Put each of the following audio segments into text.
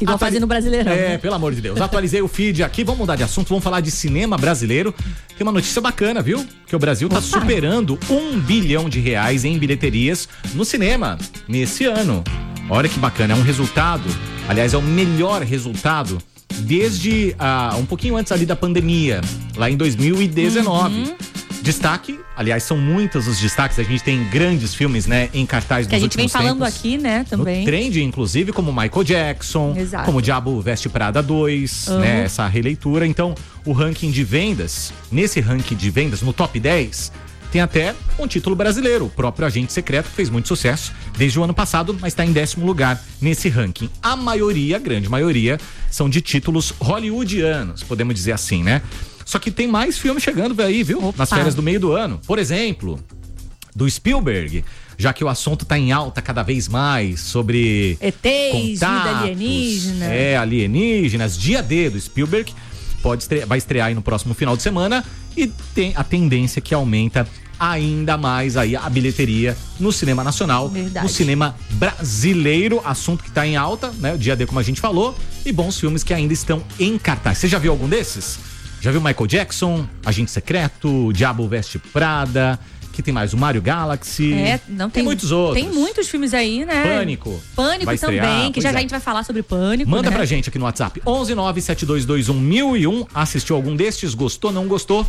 igual fazendo no Brasileirão. É, pelo amor de Deus. Atualizei o feed aqui, vamos mudar de assunto, vamos falar de cinema brasileiro. Tem uma notícia bacana, viu? Que o Brasil tá superando R$1 bilhão em bilheterias no cinema nesse ano. Olha que bacana, é um resultado, aliás, é o melhor resultado desde um pouquinho antes ali da pandemia, lá em 2019. Destaque, aliás, são muitos os destaques. A gente tem grandes filmes, né, em cartaz nos últimos tempos. Que a gente vem falando aqui, né, também. No trend, inclusive, como Michael Jackson, exato, como Diabo Veste Prada 2, né, essa releitura. Então, o ranking de vendas, nesse ranking de vendas, no top 10, tem até um título brasileiro, o próprio Agente Secreto, que fez muito sucesso desde o ano passado, mas está em 10º lugar nesse ranking. A maioria, a grande maioria, são de títulos hollywoodianos, podemos dizer assim, né? Só que tem mais filmes chegando aí, viu? Opa. Nas férias do meio do ano. Por exemplo, do Spielberg, já que o assunto tá em alta cada vez mais sobre ETs, vida alienígena. Alienígenas. Dia D do Spielberg vai estrear aí no próximo final de semana e tem a tendência que aumenta ainda mais aí a bilheteria no cinema nacional, no cinema brasileiro, assunto que tá em alta, né? O Dia D, como a gente falou, e bons filmes que ainda estão em cartaz. Você já viu algum desses? Já viu Michael Jackson, Agente Secreto, Diabo Veste Prada, que tem mais o Mario Galaxy. Tem muitos outros. Tem muitos filmes aí, né? Pânico também, estrear, que já a gente vai falar sobre Pânico. Manda pra gente aqui no WhatsApp, 11972211001. Assistiu algum destes? Gostou, não gostou?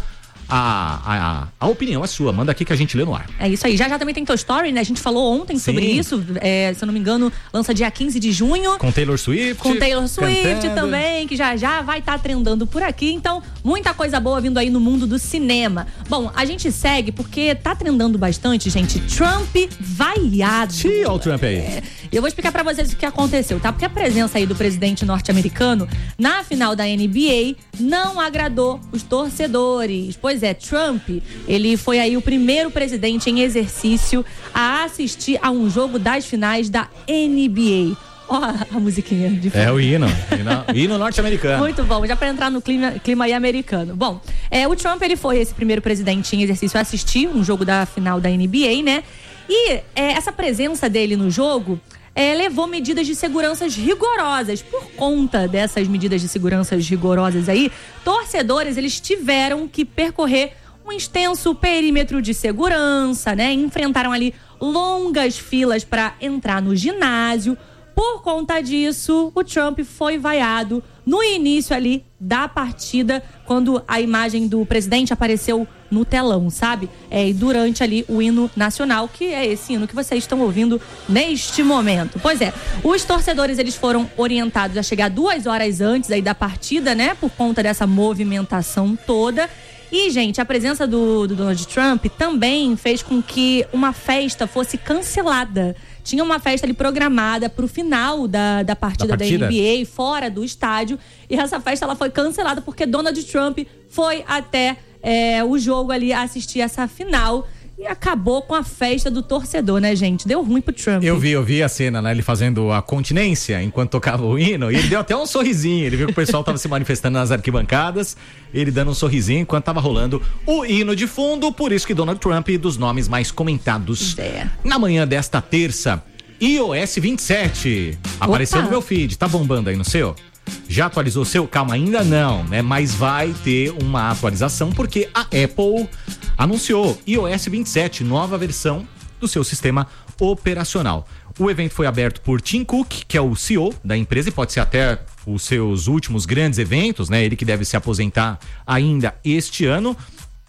A opinião é sua, manda aqui que a gente lê no ar. É isso aí, já também tem Toy Story, né? A gente falou ontem sobre isso, se eu não me engano, lança dia 15 de junho. Com Taylor Swift cantando também, que já vai estar trendando por aqui. Então, muita coisa boa vindo aí no mundo do cinema. Bom, a gente segue porque tá trendando bastante, gente. Trump vaiado. Olha o Trump aí. Eu vou explicar pra vocês o que aconteceu, tá? Porque a presença aí do presidente norte-americano na final da NBA não agradou os torcedores. Pois é, Trump, ele foi aí o primeiro presidente em exercício a assistir a um jogo das finais da NBA. Ó a musiquinha de fundo. É o hino norte-americano. Muito bom, já pra entrar no clima aí americano. Bom, o Trump, ele foi esse primeiro presidente em exercício a assistir um jogo da final da NBA, né? E essa presença dele no jogo levou medidas de segurança rigorosas. Por conta dessas medidas de segurança rigorosas aí, torcedores, eles tiveram que percorrer um extenso perímetro de segurança, né? Enfrentaram ali longas filas para entrar no ginásio. Por conta disso, o Trump foi vaiado no início ali da partida, quando a imagem do presidente apareceu no telão, sabe? E durante ali o hino nacional, que é esse hino que vocês estão ouvindo neste momento. Pois é, os torcedores, eles foram orientados a chegar 2 horas antes aí da partida, né? Por conta dessa movimentação toda. E, gente, a presença do Donald Trump também fez com que uma festa fosse cancelada. Tinha uma festa ali programada pro final da partida da NBA, fora do estádio. E essa festa, ela foi cancelada porque Donald Trump foi até o jogo ali assistir essa final. E acabou com a festa do torcedor, né, gente? Deu ruim pro Trump. Eu vi a cena, né? Ele fazendo a continência enquanto tocava o hino. E ele deu até um sorrisinho. Ele viu que o pessoal tava se manifestando nas arquibancadas. Ele dando um sorrisinho enquanto tava rolando o hino de fundo. Por isso que Donald Trump, dos nomes mais comentados na manhã desta terça. iOS 27. Apareceu no meu feed. Tá bombando aí no seu? Já atualizou o seu? Calma, ainda não, né? Mas vai ter uma atualização porque a Apple anunciou iOS 27, nova versão do seu sistema operacional. O evento foi aberto por Tim Cook, que é o CEO da empresa e pode ser até os seus últimos grandes eventos, né? Ele que deve se aposentar ainda este ano.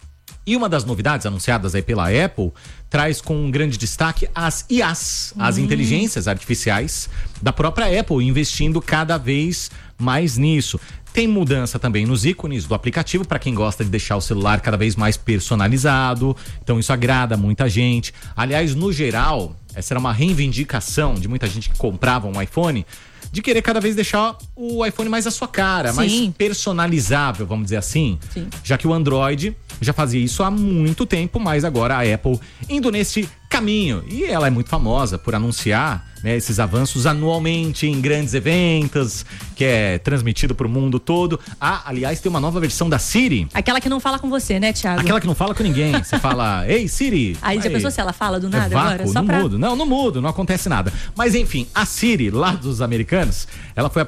E uma das novidades anunciadas aí pela Apple traz com um grande destaque as IAs, as inteligências artificiais da própria Apple, investindo cada vez mais nisso. Tem mudança também nos ícones do aplicativo, para quem gosta de deixar o celular cada vez mais personalizado. Então isso agrada muita gente. Aliás, no geral, essa era uma reivindicação de muita gente que comprava um iPhone, de querer cada vez deixar o iPhone mais à sua cara, mais personalizável, vamos dizer assim. Já que o Android já fazia isso há muito tempo, mas agora a Apple indo nesse caminho. E ela é muito famosa por anunciar, né, esses avanços anualmente em grandes eventos, que é transmitido pro mundo todo. Aliás, tem uma nova versão da Siri. Aquela que não fala com você, né, Thiago? Aquela que não fala com ninguém. Você fala, ei, Siri. Aí já pensou se ela fala do nada vácuo, agora? Não mudo, não acontece nada. Mas enfim, a Siri, lá dos americanos, ela foi